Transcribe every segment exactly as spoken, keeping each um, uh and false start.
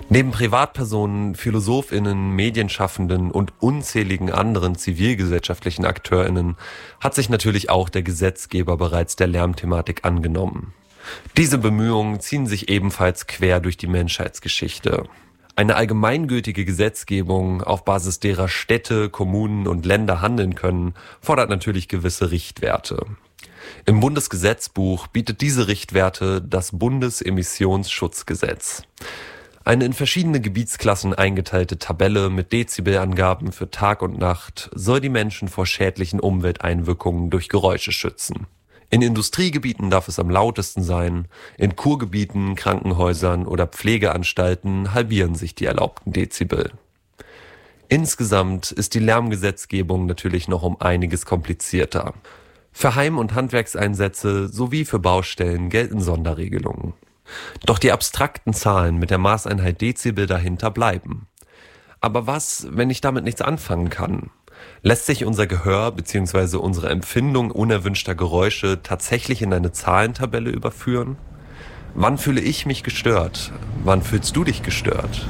Neben Privatpersonen, PhilosophInnen, Medienschaffenden und unzähligen anderen zivilgesellschaftlichen AkteurInnen hat sich natürlich auch der Gesetzgeber bereits der Lärmthematik angenommen. Diese Bemühungen ziehen sich ebenfalls quer durch die Menschheitsgeschichte. Eine allgemeingültige Gesetzgebung, auf Basis derer Städte, Kommunen und Länder handeln können, fordert natürlich gewisse Richtwerte. Im Bundesgesetzbuch bietet diese Richtwerte das Bundesemissionsschutzgesetz. Eine in verschiedene Gebietsklassen eingeteilte Tabelle mit Dezibelangaben für Tag und Nacht soll die Menschen vor schädlichen Umwelteinwirkungen durch Geräusche schützen. In Industriegebieten darf es am lautesten sein, in Kurgebieten, Krankenhäusern oder Pflegeanstalten halbieren sich die erlaubten Dezibel. Insgesamt ist die Lärmgesetzgebung natürlich noch um einiges komplizierter. Für Heim- und Handwerkseinsätze sowie für Baustellen gelten Sonderregelungen. Doch die abstrakten Zahlen mit der Maßeinheit Dezibel dahinter bleiben. Aber was, wenn ich damit nichts anfangen kann? Lässt sich unser Gehör bzw. unsere Empfindung unerwünschter Geräusche tatsächlich in eine Zahlentabelle überführen? Wann fühle ich mich gestört? Wann fühlst du dich gestört?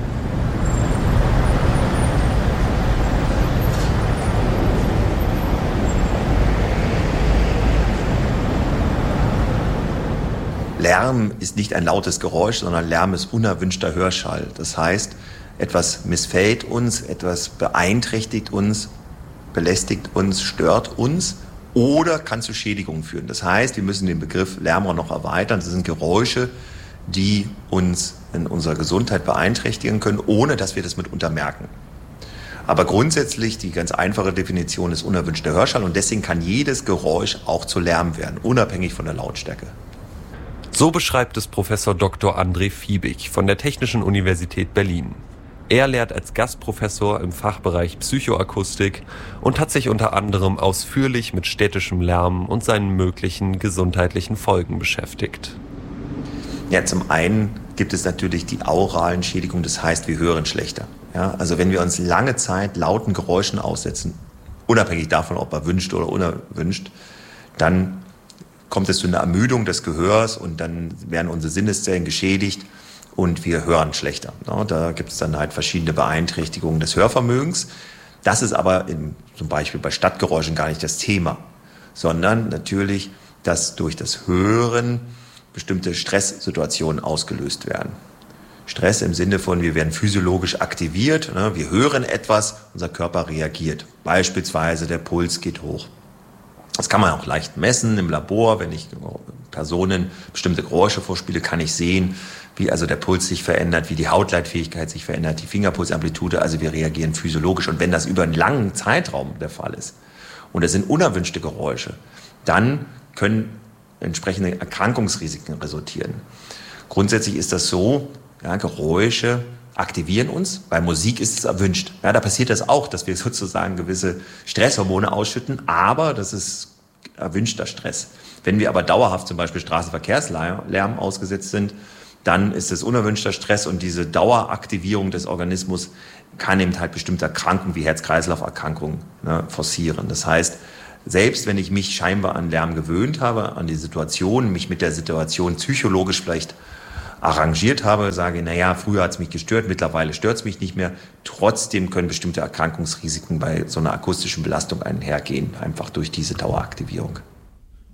Lärm ist nicht ein lautes Geräusch, sondern Lärm ist unerwünschter Hörschall. Das heißt, etwas missfällt uns, etwas beeinträchtigt uns, belästigt uns, stört uns oder kann zu Schädigungen führen. Das heißt, wir müssen den Begriff Lärm auch noch erweitern. Das sind Geräusche, die uns in unserer Gesundheit beeinträchtigen können, ohne dass wir das mitunter merken. Aber grundsätzlich, die ganz einfache Definition ist unerwünschter Hörschall und deswegen kann jedes Geräusch auch zu Lärm werden, unabhängig von der Lautstärke. So beschreibt es Professor Doktor André Fiebig von der Technischen Universität Berlin. Er lehrt als Gastprofessor im Fachbereich Psychoakustik und hat sich unter anderem ausführlich mit städtischem Lärm und seinen möglichen gesundheitlichen Folgen beschäftigt. Ja, zum einen gibt es natürlich die auralen Schädigungen, das heißt, wir hören schlechter. Ja, also wenn wir uns lange Zeit lauten Geräuschen aussetzen, unabhängig davon, ob erwünscht oder unerwünscht, dann kommt es zu einer Ermüdung des Gehörs und dann werden unsere Sinneszellen geschädigt und wir hören schlechter. Da gibt es dann halt verschiedene Beeinträchtigungen des Hörvermögens. Das ist aber in, zum Beispiel bei Stadtgeräuschen gar nicht das Thema, sondern natürlich, dass durch das Hören bestimmte Stresssituationen ausgelöst werden. Stress im Sinne von, wir werden physiologisch aktiviert, wir hören etwas, unser Körper reagiert. Beispielsweise der Puls geht hoch. Das kann man auch leicht messen im Labor. Wenn ich Personen bestimmte Geräusche vorspiele, kann ich sehen, wie also der Puls sich verändert, wie die Hautleitfähigkeit sich verändert, die Fingerpulsamplitude. Also wir reagieren physiologisch. Und wenn das über einen langen Zeitraum der Fall ist und es sind unerwünschte Geräusche, dann können entsprechende Erkrankungsrisiken resultieren. Grundsätzlich ist das so, ja, Geräusche aktivieren uns. Bei Musik ist es erwünscht. Ja, da passiert das auch, dass wir sozusagen gewisse Stresshormone ausschütten, aber das ist erwünschter Stress. Wenn wir aber dauerhaft zum Beispiel Straßenverkehrslärm ausgesetzt sind, dann ist es unerwünschter Stress und diese Daueraktivierung des Organismus kann eben halt bestimmte Erkrankungen wie Herz-Kreislauf-Erkrankungen, ne, forcieren. Das heißt, selbst wenn ich mich scheinbar an Lärm gewöhnt habe, an die Situation, mich mit der Situation psychologisch vielleicht arrangiert habe, sage, naja, früher hat es mich gestört, mittlerweile stört es mich nicht mehr. Trotzdem können bestimmte Erkrankungsrisiken bei so einer akustischen Belastung einhergehen, einfach durch diese Daueraktivierung.